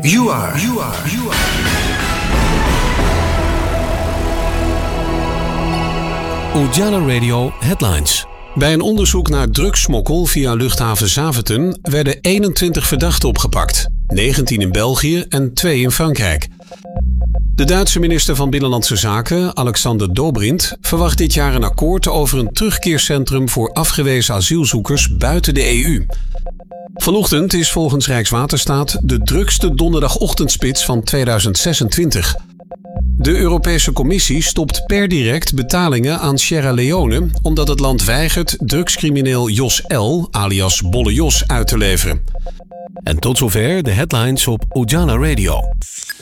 You are. Ujala Radio Headlines. Bij een onderzoek naar drugssmokkel via luchthaven Zaventem werden 21 verdachten opgepakt. 19 in België en 2 in Frankrijk. De Duitse minister van Binnenlandse Zaken, Alexander Dobrindt, verwacht dit jaar een akkoord over een terugkeercentrum voor afgewezen asielzoekers buiten de EU. Vanochtend is volgens Rijkswaterstaat de drukste donderdagochtendspits van 2026. De Europese Commissie stopt per direct betalingen aan Sierra Leone omdat het land weigert drugscrimineel Jos L., alias Bolle Jos, uit te leveren. En tot zover de headlines op Ujala Radio.